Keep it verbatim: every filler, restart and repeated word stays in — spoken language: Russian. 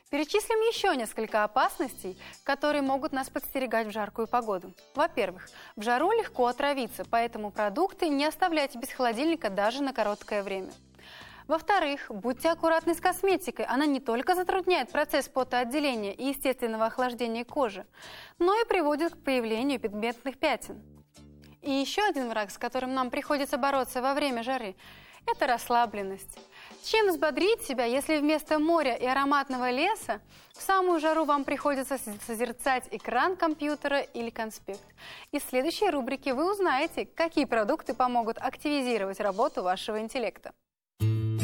Перечислим еще несколько опасностей, которые могут нас подстерегать в жаркую погоду. Во-первых, в жару легко отравиться, поэтому продукты не оставляйте без холодильника даже на короткое время. Во-вторых, будьте аккуратны с косметикой. Она не только затрудняет процесс потоотделения и естественного охлаждения кожи, но и приводит к появлению пигментных пятен. И еще один враг, с которым нам приходится бороться во время жары – это расслабленность. Чем взбодрить себя, если вместо моря и ароматного леса в самую жару вам приходится созерцать экран компьютера или конспект? Из следующей рубрики вы узнаете, какие продукты помогут активизировать работу вашего интеллекта.